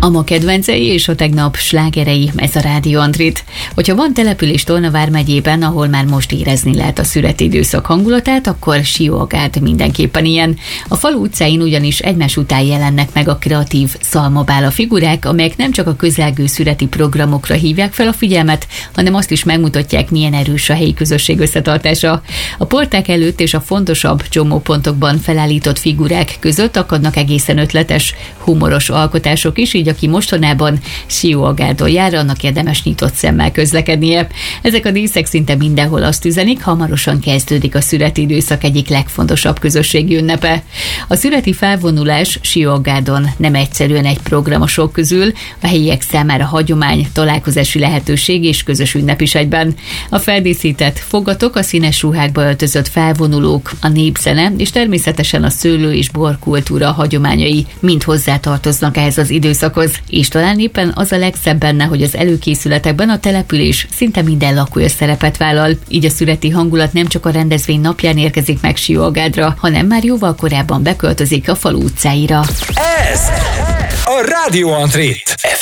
A ma kedvencei és a tegnap slágerei, ez a Rádió Andrit. Hogyha van település Tolna vármegyében, ahol már most érezni lehet a szüreti időszak hangulatát, akkor Siógárd mindenképpen ilyen. A falu utcáin ugyanis egymás után jelennek meg a kreatív szalmabála figurák, amelyek nem csak a közelgő szüreti programokra hívják fel a figyelmet, hanem azt is megmutatják, milyen erős a helyi közösség összetartása. A porták előtt és a fontosabb csomópontokban felállított figurák között akadnak egészen ötletes, humoros alkotások is, így aki mostanában Siógárdon jár, annak érdemes nyitott szemmel közlekednie. Ezek a díszek szinte mindenhol azt üzenik, hamarosan kezdődik a szüreti időszak egyik legfontosabb közösségi ünnepe. A szüreti felvonulás Siógárdon nem egyszerűen egy program a sok közül, a helyiek számára hagyomány, találkozási lehetőség és közös ünnep is egyben. A feldíszített fogatok, a színes ruhákba öltözött felvonulók, a népzene és természetesen a szőlő- és borkultúra hagyományai mind hozzátartoznak ehhez az időszakhoz, és talán éppen az a legszebb benne, hogy az előkészületekben a település szinte minden lakója szerepet vállal, így a szüreti hangulat nem csak a rendezvény napján érkezik meg Siógárdra, hanem már jóval korábban beköltözik a falu utcáira. Ez a Rádió Andrit.